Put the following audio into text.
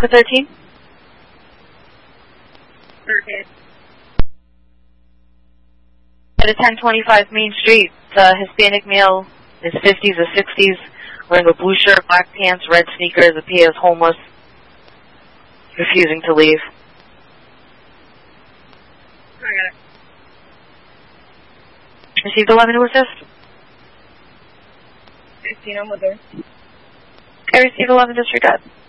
Aqua 13? Okay. At a 1025 Main Street, Hispanic male, his 50s or 60s, wearing a blue shirt, black pants, red sneakers, appears homeless, refusing to leave. I got it. Received 11 to assist. 15, I'm with her. I received 11 disregard.